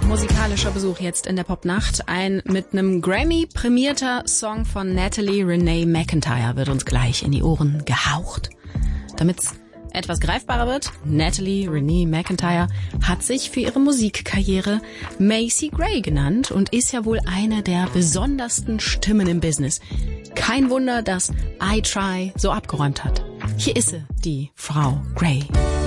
Musikalischer Besuch jetzt in der Popnacht. Ein mit einem Grammy prämierter Song von Natalie Renee McIntyre wird uns gleich in die Ohren gehaucht. Damit's etwas greifbarer wird, Natalie Renee McIntyre hat sich für ihre Musikkarriere Macy Gray genannt und ist ja wohl eine der besondersten Stimmen im Business. Kein Wunder, dass I Try so abgeräumt hat. Hier ist sie, die Frau Gray.